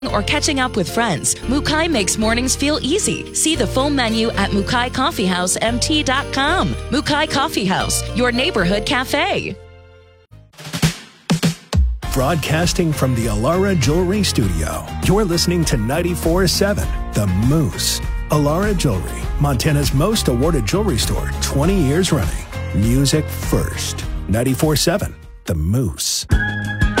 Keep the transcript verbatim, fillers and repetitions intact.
or catching up with friends, Mukai makes mornings feel easy. See the full menu at mukai coffee house m t dot com. Mukai Coffee House, your neighborhood cafe. Broadcasting from the Alara Jewelry Studio, you're listening to ninety-four seven The Moose. Alara Jewelry, Montana's most awarded jewelry store, twenty years running. Music first. ninety-four seven The Moose.